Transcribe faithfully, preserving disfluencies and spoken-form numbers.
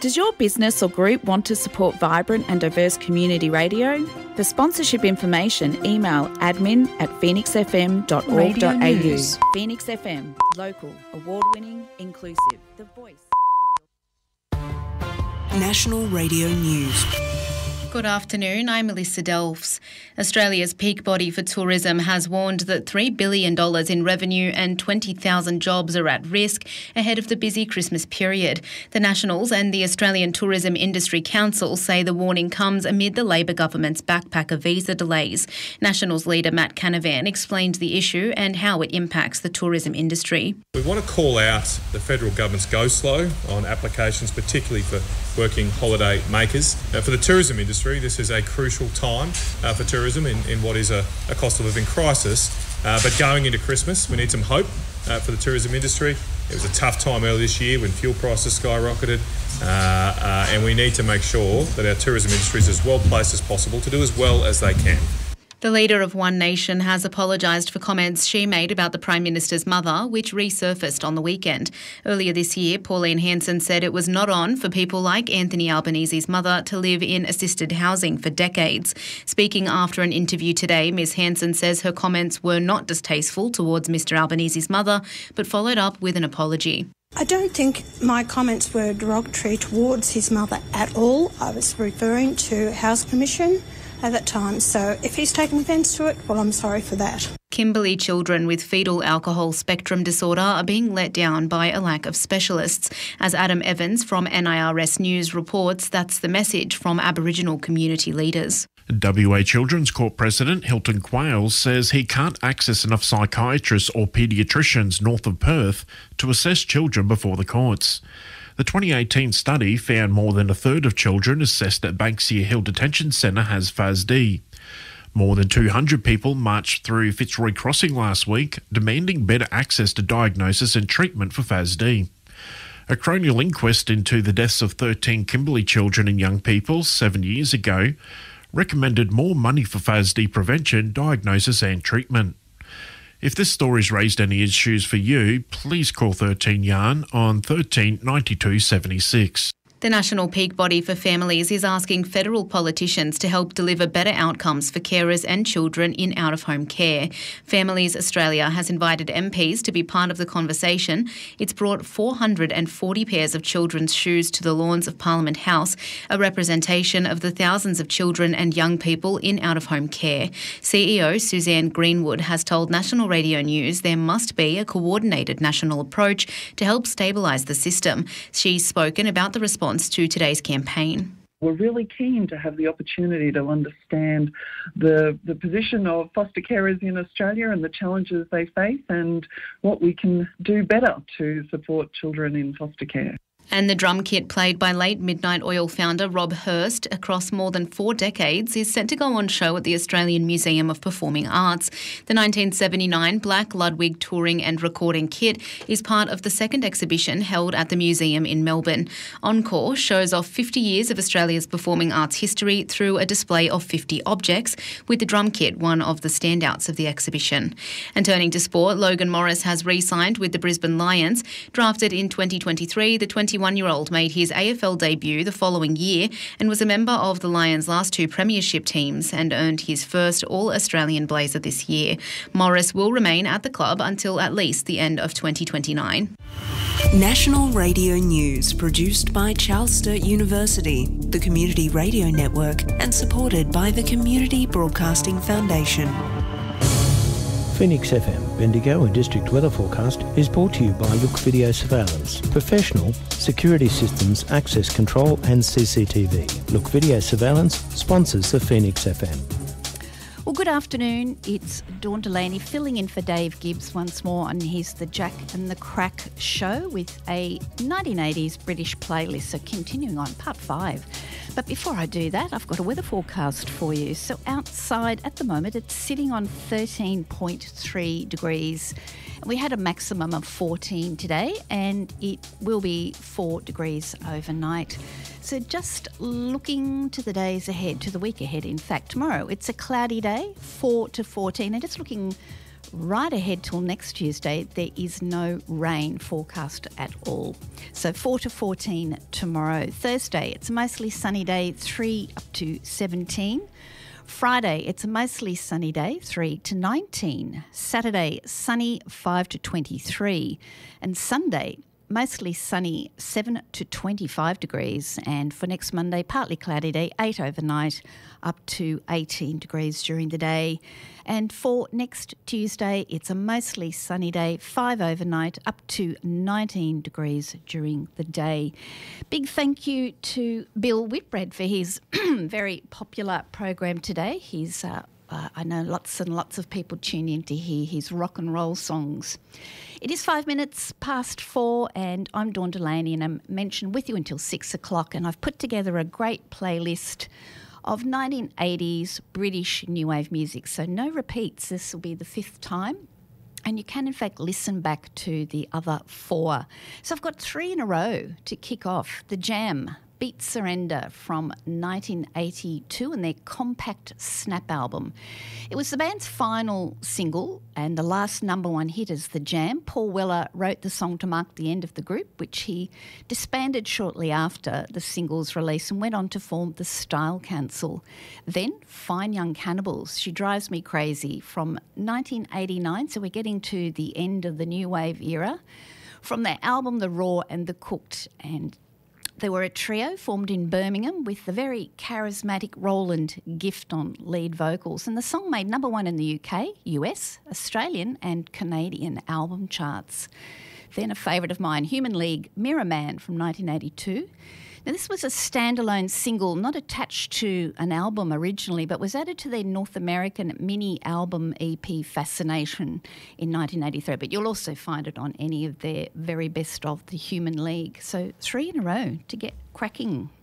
Does your business or group want to support vibrant and diverse community radio? For sponsorship information, email admin at phoenix f m dot org dot a u. Phoenix F M, local, award-winning, inclusive, the voice. National Radio News. Good afternoon, I'm Melissa Delfs. Australia's peak body for tourism has warned that three billion dollars in revenue and twenty thousand jobs are at risk ahead of the busy Christmas period. The Nationals and the Australian Tourism Industry Council say the warning comes amid the Labor government's backpacker visa delays. Nationals leader Matt Canavan explained the issue and how it impacts the tourism industry. We want to call out the federal government's go slow on applications, particularly for working holiday makers. Uh, for the tourism industry, this is a crucial time uh, for tourism in, in what is a, a cost of living crisis. Uh, but going into Christmas, we need some hope uh, for the tourism industry. It was a tough time earlier this year when fuel prices skyrocketed, uh, uh, and we need to make sure that our tourism industry is as well placed as possible to do as well as they can. The leader of One Nation has apologised for comments she made about the Prime Minister's mother, which resurfaced on the weekend. Earlier this year, Pauline Hanson said it was not on for people like Anthony Albanese's mother to live in assisted housing for decades. Speaking after an interview today, Miz Hanson says her comments were not distasteful towards Mr Albanese's mother, but followed up with an apology. I don't think my comments were derogatory towards his mother at all. I was referring to House Commission at that time, so if he's taken offence to it, well, I'm sorry for that. Kimberley children with fetal alcohol spectrum disorder are being let down by a lack of specialists. As Adam Evans from N I R S News reports, that's the message from Aboriginal community leaders. W A Children's Court President Hilton Quayle says he can't access enough psychiatrists or paediatricians north of Perth to assess children before the courts. The twenty eighteen study found more than a third of children assessed at Banksia Hill Detention Centre has F A S D. More than two hundred people marched through Fitzroy Crossing last week, demanding better access to diagnosis and treatment for F A S D. A coronial inquest into the deaths of thirteen Kimberley children and young people seven years ago recommended more money for F A S D prevention, diagnosis and treatment. If this story's raised any issues for you, please call thirteen Yarn on thirteen ninety-two seventy-six. The National Peak Body for Families is asking federal politicians to help deliver better outcomes for carers and children in out-of-home care. Families Australia has invited M Ps to be part of the conversation. It's brought four hundred forty pairs of children's shoes to the lawns of Parliament House, a representation of the thousands of children and young people in out-of-home care. C E O Suzanne Greenwood has told National Radio News there must be a coordinated national approach to help stabilise the system. She's spoken about the response to today's campaign. We're really keen to have the opportunity to understand the the position of foster carers in Australia and the challenges they face and what we can do better to support children in foster care. And the drum kit played by late Midnight Oil founder Rob Hurst across more than four decades is set to go on show at the Australian Museum of Performing Arts. The nineteen seventy-nine Black Ludwig touring and recording kit is part of the second exhibition held at the museum in Melbourne. Encore shows off fifty years of Australia's performing arts history through a display of fifty objects, with the drum kit one of the standouts of the exhibition. And turning to sport, Logan Morris has re-signed with the Brisbane Lions. Drafted in twenty twenty-three, the twenty-one-year-old made his A F L debut the following year and was a member of the Lions' last two premiership teams and earned his first All-Australian blazer this year. Morris will remain at the club until at least the end of twenty twenty-nine. National Radio News, produced by Charles Sturt University, the Community Radio Network, and supported by the Community Broadcasting Foundation. Phoenix F M, Bendigo and District Weather Forecast is brought to you by Look Video Surveillance, professional security systems, access control and C C T V. Look Video Surveillance sponsors the Phoenix F M. Well, good afternoon. It's Dawn Delaney filling in for Dave Gibbs once more, and here's the Jack and the Crack show with a nineteen eighties British playlist. So continuing on, part five. But before I do that, I've got a weather forecast for you. So outside at the moment, it's sitting on thirteen point three degrees. We had a maximum of fourteen today, and it will be four degrees overnight. So just looking to the days ahead, to the week ahead, in fact, tomorrow, it's a cloudy day, four to fourteen, and just looking Right ahead till next Tuesday, there is no rain forecast at all. So four to fourteen tomorrow. Thursday, it's a mostly sunny day, three up to seventeen. Friday, it's a mostly sunny day, three to nineteen. Saturday, sunny, five to twenty-three. And Sunday, mostly sunny, seven to twenty-five degrees. And for next Monday, partly cloudy day, eight overnight, up to eighteen degrees during the day. And for next Tuesday, it's a mostly sunny day, five overnight, up to nineteen degrees during the day. Big thank you to Bill Whitbread for his very popular program today. He's uh, Uh, I know lots and lots of people tune in to hear his rock and roll songs. It is five minutes past four and I'm Dawn Delaney and I'm mentioned with you until six o'clock, and I've put together a great playlist of nineteen eighties British new wave music. So no repeats. This will be the fifth time. And you can, in fact, listen back to the other four. So I've got three in a row to kick off. The Jam, Beat Surrender from nineteen eighty-two and their Compact Snap album. It was the band's final single and the last number one hit as The Jam. Paul Weller wrote the song to mark the end of the group, which he disbanded shortly after the single's release and went on to form the Style Council. Then Fine Young Cannibals, She Drives Me Crazy from nineteen eighty-nine, so we're getting to the end of the new wave era. From their album The Raw and The Cooked, and they were a trio formed in Birmingham with the very charismatic Roland Gift on lead vocals, and the song made number one in the U K, U S, Australian and Canadian album charts. Then a favourite of mine, Human League, Mirror Man from nineteen eighty-two. Now this was a standalone single, not attached to an album originally, but was added to their North American mini album E P Fascination in nineteen eighty-three. But you'll also find it on any of their very best of the Human League. So three in a row to get cracking.